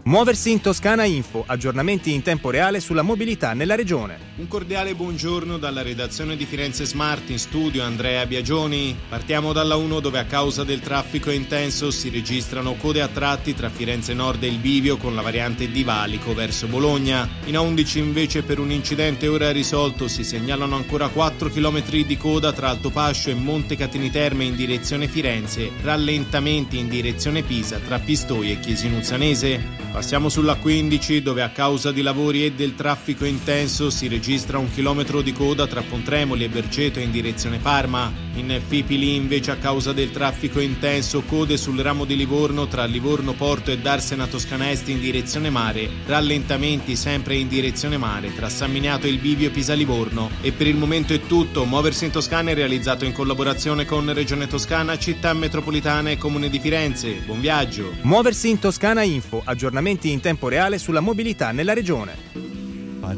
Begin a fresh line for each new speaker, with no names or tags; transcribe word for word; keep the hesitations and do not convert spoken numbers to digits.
Muoversi in Toscana Info, aggiornamenti in tempo reale sulla mobilità nella regione.
Un cordiale buongiorno dalla redazione di Firenze Smart, in studio Andrea Biagioni. Partiamo dalla uno, dove a causa del traffico intenso si registrano code a tratti tra Firenze Nord e il Bivio con la variante di Valico verso Bologna. In A undici invece, per un incidente ora risolto, si segnalano ancora quattro chilometri di coda tra Altopascio e Monte Catini Terme in direzione Firenze, rallentamenti in direzione Pisa tra Pistoia e Chiesinuzzanese. Passiamo sulla quindici, dove a causa di lavori e del traffico intenso si registra un chilometro di coda tra Pontremoli e Berceto in direzione Parma. In Fipili invece, a causa del traffico intenso, code sul ramo di Livorno tra Livorno Porto e Darsena Toscana Est in direzione mare, rallentamenti sempre in direzione mare tra San Miniato e il Bivio Pisa Livorno. E per il momento è tutto. Muoversi in Toscana è realizzato in collaborazione con Regione Toscana, Città Metropolitana e Comune di Firenze. Buon viaggio!
Muoversi in Toscana Info, aggiornamenti in tempo reale sulla mobilità nella regione.